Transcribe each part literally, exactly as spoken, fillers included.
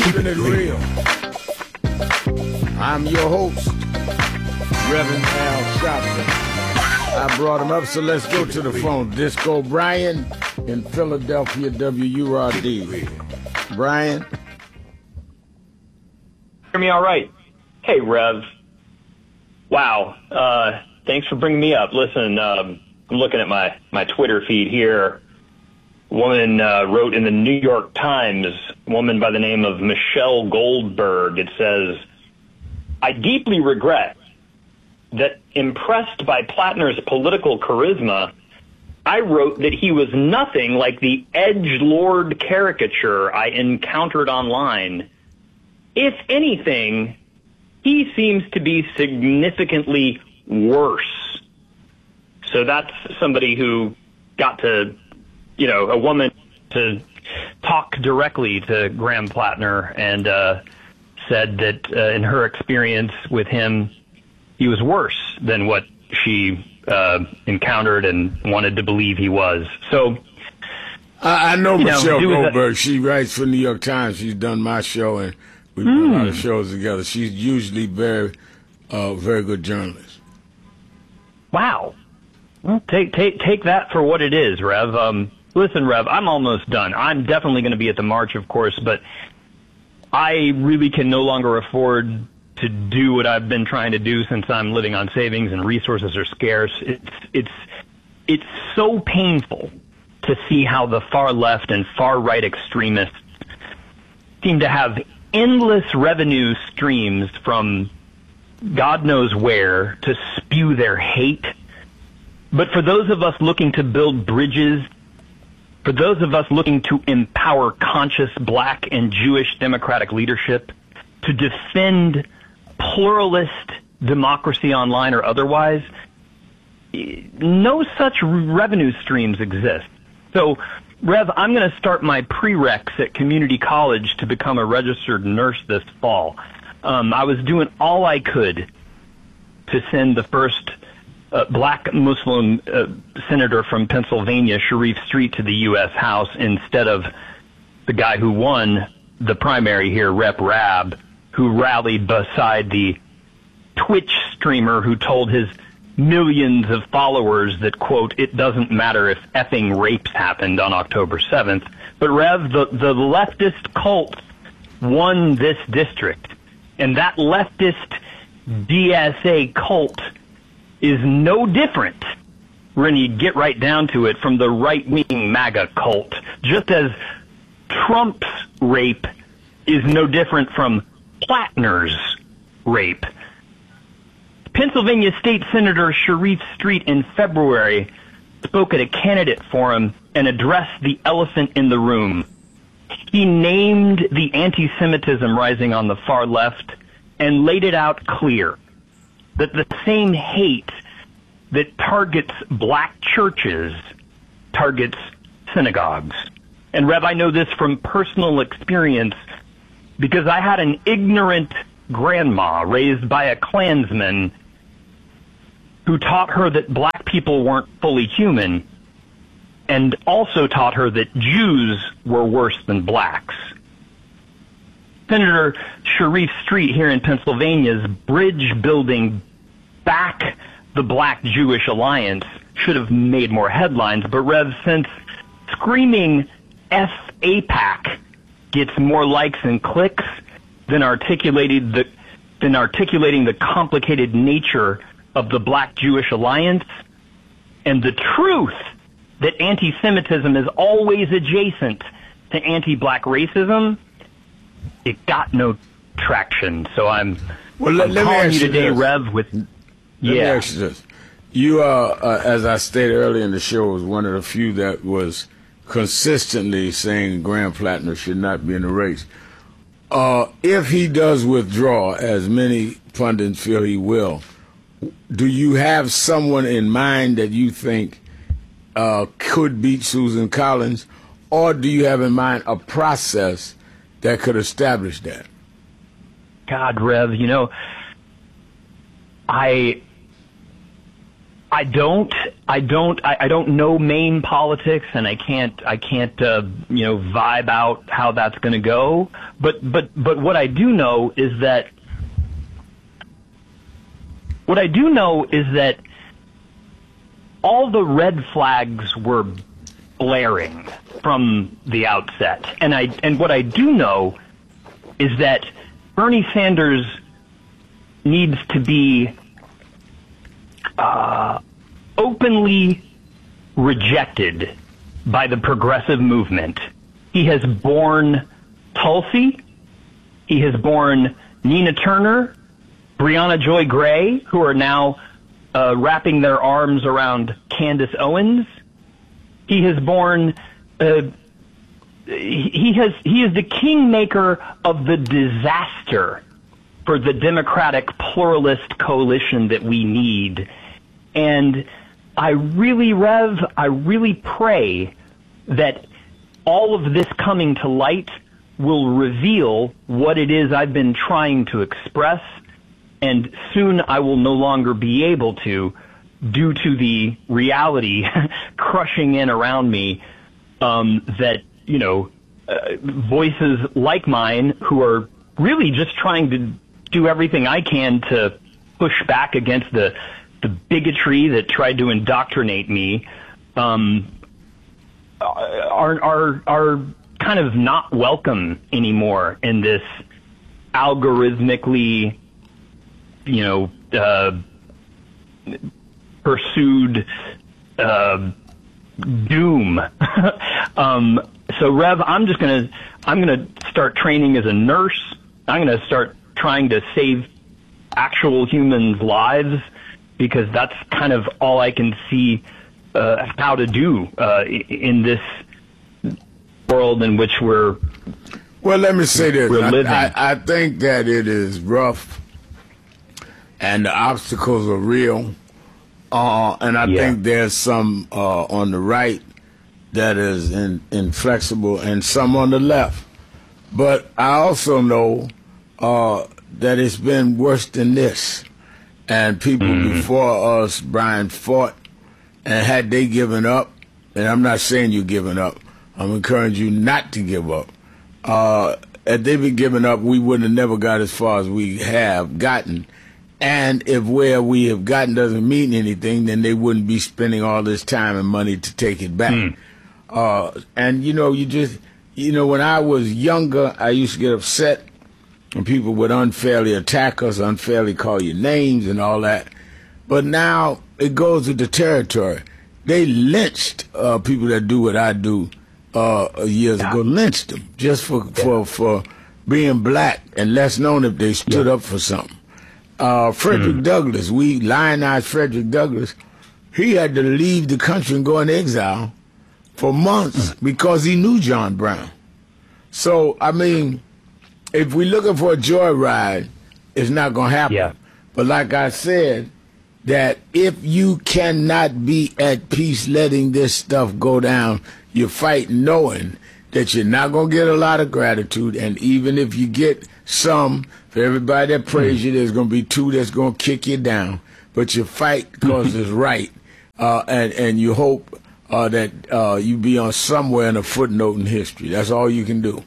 Keeping it real. I'm your host, Reverend Al Sharpton. I brought him up, so let's go to the phone. Disco Brian in Philadelphia, W U R D. Brian? Hear me all right? Hey, Rev. Wow. Uh, thanks for bringing me up. Listen, um, I'm looking at my, my Twitter feed here. A woman uh, wrote in the New York Times, a woman by the name of Michelle Goldberg. It says, I deeply regret that impressed by Plattner's political charisma, I wrote that he was nothing like the edgelord caricature I encountered online. If anything, he seems to be significantly worse. So that's somebody who got to, you know, a woman to talk directly to Graham Plattner and uh, said that uh, in her experience with him, he was worse than what she uh, encountered and wanted to believe he was. So I, I know Michelle know, Goldberg. She writes for New York Times. She's done my show, and we've done mm. a lot of shows together. She's usually very, uh, very good journalist. Wow. Well, take take take that for what it is, Rev. Um, listen, Rev, I'm almost done. I'm definitely going to be at the march, of course, but I really can no longer afford to do what I've been trying to do since I'm living on savings and resources are scarce. It's it's it's so painful to see how the far left and far right extremists seem to have endless revenue streams from God knows where to spew their hate. But for those of us looking to build bridges, for those of us looking to empower conscious black and Jewish democratic leadership, to defend pluralist democracy online or otherwise, no such revenue streams exist. So, Rev, I'm going to start my prereqs at community college to become a registered nurse this fall. Um, I was doing all I could to send the first uh, black Muslim uh, senator from Pennsylvania, Sharif Street, to the U S House instead of the guy who won the primary here, Rep Rabb, who rallied beside the Twitch streamer who told his millions of followers that, quote, it doesn't matter if effing rapes happened on October seventh. But, Rev, the, the leftist cult won this district. And that leftist D S A cult is no different, when you get right down to it, from the right-wing MAGA cult. Just as Trump's rape is no different from Plattner's rape. Pennsylvania State Senator Sharif Street in February spoke at a candidate forum and addressed the elephant in the room. He named the anti-Semitism rising on the far left and laid it out clear that the same hate that targets black churches targets synagogues. And Rev, I know this from personal experience because I had an ignorant grandma raised by a Klansman who taught her that black people weren't fully human and also taught her that Jews were worse than blacks. Senator Sharif Street here in Pennsylvania's bridge building back the Black-Jewish alliance should have made more headlines, but Rev, since screaming F AIPAC gets more likes and clicks than articulated the than articulating the complicated nature of the Black-Jewish alliance and the truth that anti-Semitism is always adjacent to anti-black racism, it got no traction. So I'm, well, let, I'm let calling me you today, this. Rev, with Let yeah. me ask you this. You are, uh, as I stated earlier in the show, was one of the few that was consistently saying Graham Plattner should not be in the race. Uh, if he does withdraw, as many pundits feel he will, do you have someone in mind that you think uh, could beat Susan Collins, or do you have in mind a process that could establish that? God, Rev, you know, I I don't, I don't, I, I don't know Maine politics, and I can't, I can't, uh, you know, vibe out how that's going to go. But, but, but what I do know is that, what I do know is that all the red flags were blaring from the outset, and I, and what I do know is that Bernie Sanders needs to be Uh, openly rejected by the progressive movement. He has borne Tulsi. He has borne Nina Turner, Breonna Joy Gray, who are now uh, wrapping their arms around Candace Owens. He has borne. Uh, he has. He is the kingmaker of the disaster for the Democratic pluralist coalition that we need. And I really, Rev, I really pray that all of this coming to light will reveal what it is I've been trying to express, and soon I will no longer be able to, due to the reality crushing in around me, um, that, you know, uh, voices like mine who are really just trying to do everything I can to push back against the the bigotry that tried to indoctrinate me, um, are are are kind of not welcome anymore in this algorithmically, you know, uh, pursued uh, doom. um, so, Rev, I'm just gonna I'm gonna start training as a nurse. I'm gonna start trying to save actual humans' lives, because that's kind of all I can see uh, how to do uh, in this world in which we're well. Let me say this: we're living. I, I, I think that it is rough, and the obstacles are real, uh, and I yeah. think there's some uh, on the right that is in, inflexible, and some on the left. But I also know uh, that it's been worse than this. And people mm. before us, Brian, fought, and had they given up, and I'm not saying you're giving up, I'm encouraging you not to give up. Uh, had they been giving up, we wouldn't have never got as far as we have gotten. And if where we have gotten doesn't mean anything, then they wouldn't be spending all this time and money to take it back. Mm. Uh, and, you know, you just, you know, when I was younger, I used to get upset and people would unfairly attack us, unfairly call you names and all that. But now it goes with the territory. They lynched uh, people that do what I do uh, years yeah. ago, lynched them just for, yeah. for, for being black and less known if they stood yeah. up for something. Uh, Frederick mm. Douglass, we lionized Frederick Douglass. He had to leave the country and go in exile for months mm. because he knew John Brown. So, I mean, if we're looking for a joyride, it's not going to happen. Yeah. But like I said, that if you cannot be at peace letting this stuff go down, you fight knowing that you're not going to get a lot of gratitude. And even if you get some, for everybody that praise mm. you, there's going to be two that's going to kick you down. But you fight because it's right. Uh, and, and you hope uh, that uh, you be on somewhere in a footnote in history. That's all you can do.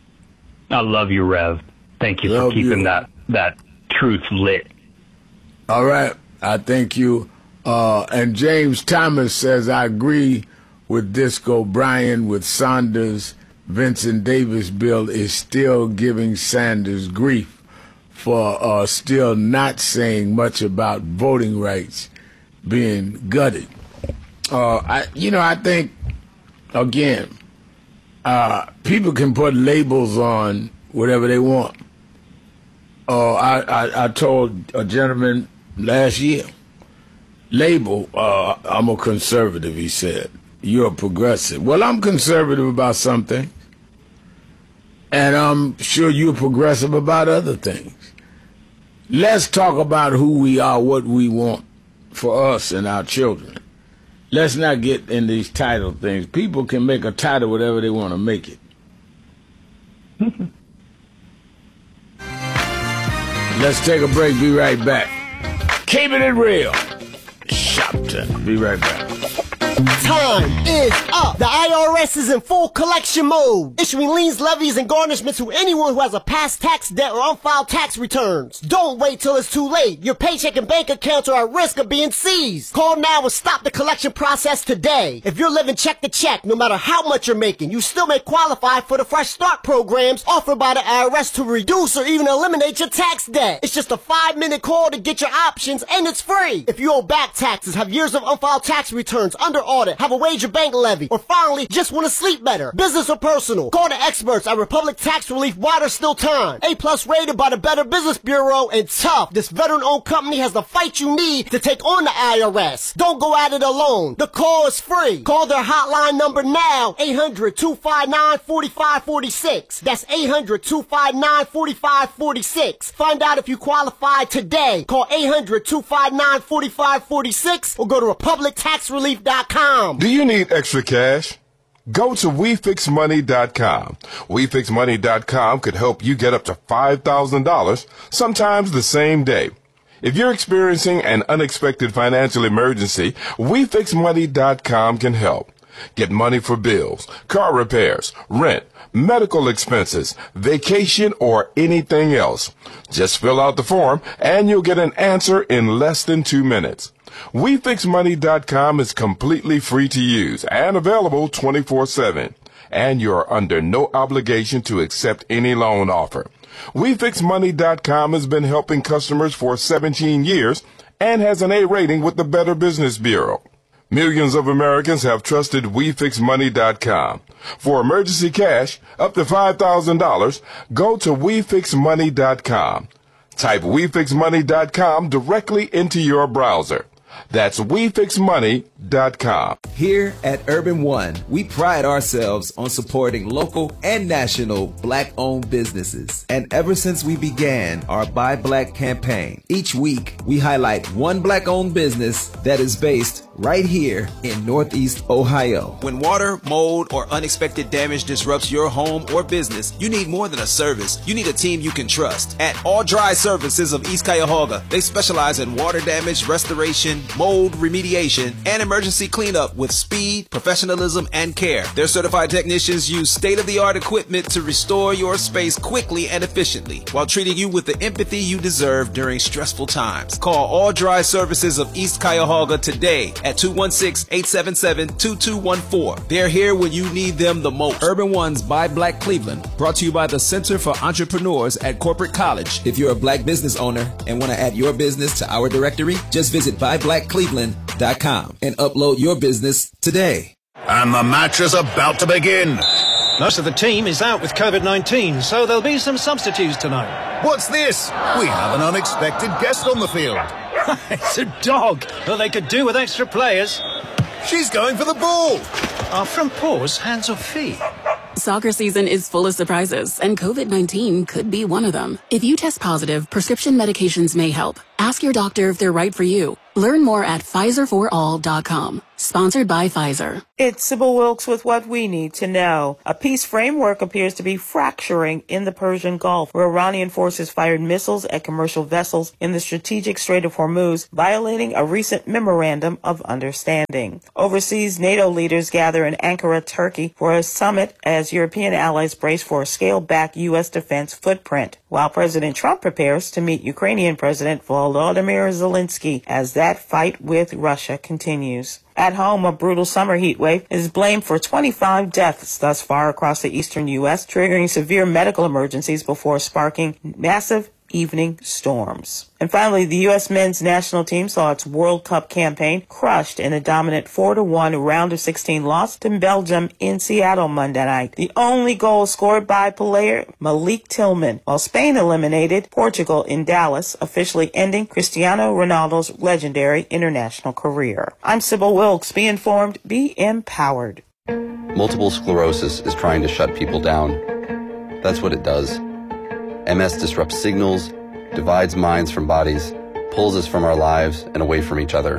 I love you, Rev. Thank you love for keeping you. that that truth lit. All right. I thank you. Uh, and James Thomas says, I agree with Disco Brian with Sanders. Vincent Davis bill is still giving Sanders grief for uh, still not saying much about voting rights being gutted. Uh, I, you know, I think, again, uh, people can put labels on whatever they want. Uh, I, I, I told a gentleman last year, label, uh, I'm a conservative, he said. You're a progressive. Well, I'm conservative about some things, and I'm sure you're progressive about other things. Let's talk about who we are, what we want for us and our children. Let's not get in these title things. People can make a title whatever they want to make it. Let's take a break. Be right back. Keeping it real. Shop Washington. Be right back. Time is up. The I R S is in full collection mode, issuing liens, levies, and garnishments to anyone who has a past tax debt or unfiled tax returns. Don't wait till it's too late. Your paycheck and bank accounts are at risk of being seized. Call now and stop the collection process today. If you're living check to check, no matter how much you're making, you still may qualify for the Fresh Start programs offered by the I R S to reduce or even eliminate your tax debt. It's just a five-minute call to get your options, and it's free. If you owe back taxes, have years of unfiled tax returns, under audit, have a wage or bank levy, or finally just want to sleep better, business or personal, call the experts at Republic Tax Relief while there's still time. A plus rated by the Better Business Bureau, and tough. This veteran-owned company has the fight you need to take on the I R S. Don't go at it alone. The call is free. Call their hotline number now, eight hundred, two five nine, four five four six. That's eight hundred, two five nine, four five four six. Find out if you qualify today. Call eight hundred, two five nine, four five four six or go to republic tax relief dot com. Do you need extra cash? Go to we fix money dot com. we fix money dot com could help you get up to five thousand dollars, sometimes the same day. If you're experiencing an unexpected financial emergency, we fix money dot com can help. Get money for bills, car repairs, rent, medical expenses, vacation, or anything else. Just fill out the form and you'll get an answer in less than two minutes. we fix money dot com is completely free to use and available twenty-four seven. And you're under no obligation to accept any loan offer. we fix money dot com has been helping customers for seventeen years and has an A rating with the Better Business Bureau. Millions of Americans have trusted we fix money dot com. For emergency cash, up to five thousand dollars, go to we fix money dot com. Type we fix money dot com directly into your browser. That's we fix money dot com. Here at Urban One, we pride ourselves on supporting local and national Black-owned businesses. And ever since we began our Buy Black campaign, each week we highlight one Black-owned business that is based right here in Northeast Ohio. When water, mold, or unexpected damage disrupts your home or business, you need more than a service. You need a team you can trust. At All Dry Services of East Cuyahoga, they specialize in water damage restoration, mold remediation, and emergency cleanup with speed, professionalism, and care. Their certified technicians use state-of-the-art equipment to restore your space quickly and efficiently while treating you with the empathy you deserve during stressful times. Call All Dry Services of East Cuyahoga today at two one six, eight seven seven, two two one four. They're here when you need them the most. Urban One's Buy Black Cleveland, brought to you by the Center for Entrepreneurs at Corporate College. If you're a Black business owner and want to add your business to our directory, just visit buy black cleveland dot com and upload your business today. And the match is about to begin. Most of the team is out with COVID nineteen, so there'll be some substitutes tonight. What's this? We have an unexpected guest on the field. It's a dog. Well, they could do with extra players. She's going for the ball. Our front paws, hands or feet? Soccer season is full of surprises, and COVID nineteen could be one of them. If you test positive, prescription medications may help. Ask your doctor if they're right for you. Learn more at Pfizer for all dot com. Sponsored by Pfizer. It's Sybil Wilkes with what we need to know. A peace framework appears to be fracturing in the Persian Gulf, where Iranian forces fired missiles at commercial vessels in the strategic Strait of Hormuz, violating a recent memorandum of understanding. Overseas, NATO leaders gather in Ankara, Turkey, for a summit as European allies brace for a scaled-back U S defense footprint, while President Trump prepares to meet Ukrainian President Volodymyr Zelensky as that fight with Russia continues. At home, a brutal summer heat wave is blamed for twenty-five deaths thus far across the eastern U S, triggering severe medical emergencies before sparking massive evening storms. And finally, the U S men's national team saw its World Cup campaign crushed in a dominant four to one round of sixteen loss to Belgium in Seattle Monday night. The only goal scored by player Malik Tillman, while Spain eliminated Portugal in Dallas, officially ending Cristiano Ronaldo's legendary international career. I'm Sybil Wilkes. Be informed, be empowered. Multiple sclerosis is trying to shut people down. That's what it does. M S disrupts signals, divides minds from bodies, pulls us from our lives and away from each other.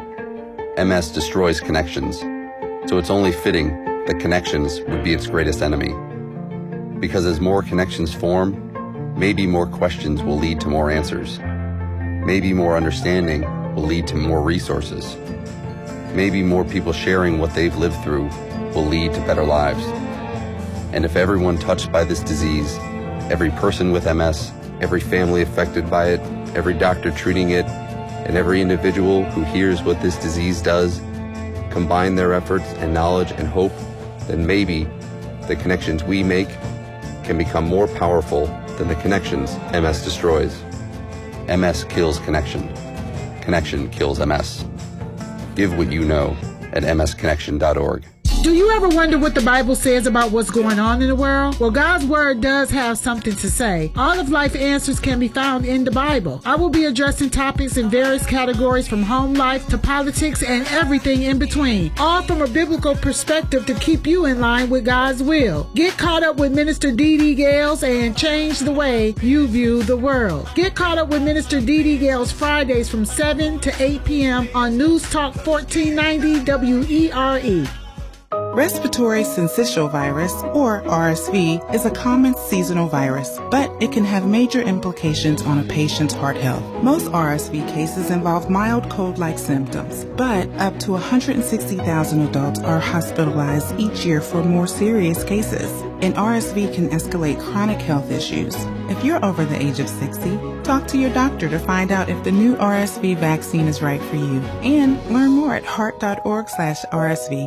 M S destroys connections, so it's only fitting that connections would be its greatest enemy. Because as more connections form, maybe more questions will lead to more answers. Maybe more understanding will lead to more resources. maybe more people sharing what they've lived through will lead to better lives. And if everyone touched by this disease, every person with M S, every family affected by it, every doctor treating it, and every individual who hears what this disease does, combine their efforts and knowledge and hope, then maybe the connections we make can become more powerful than the connections M S destroys. M S kills connection. Connection kills M S. Give what you know at m s connection dot org. Do you ever wonder what the Bible says about what's going on in the world? Well, God's Word does have something to say. All of life answers can be found in the Bible. I will be addressing topics in various categories from home life to politics and everything in between, all from a biblical perspective to keep you in line with God's will. Get caught up with Minister Dee Dee Gales and change the way you view the world. Get caught up with Minister Dee Dee Gales Fridays from seven to eight p.m. on News Talk fourteen ninety W E R E. Respiratory syncytial virus, or R S V, is a common seasonal virus, but it can have major implications on a patient's heart health. Most R S V cases involve mild cold-like symptoms, but up to one hundred sixty thousand adults are hospitalized each year for more serious cases. And R S V can escalate chronic health issues. If you're over the age of sixty, talk to your doctor to find out if the new R S V vaccine is right for you. And learn more at heart.org slash RSV.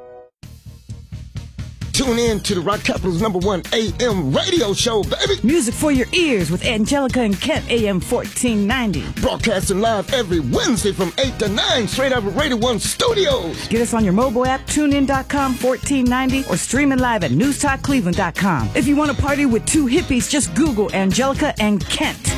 Tune in to the Rock Capital's number one A M radio show, baby. Music for your ears with Angelica and Kent, A M fourteen ninety. Broadcasting live every Wednesday from eight to nine, straight out of Radio one Studios. Get us on your mobile app, tune in dot com, fourteen ninety, or streaming live at news talk cleveland dot com. If you want to party with two hippies, just Google Angelica and Kent.